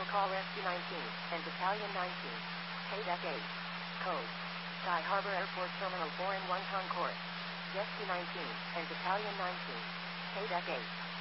vehicle call Rescue 19 and Battalion 19. KDEC 8. Code. Sky Harbor Airport Terminal 4 in 1 Concourse. Rescue 19 and Battalion 19. KDEC 8.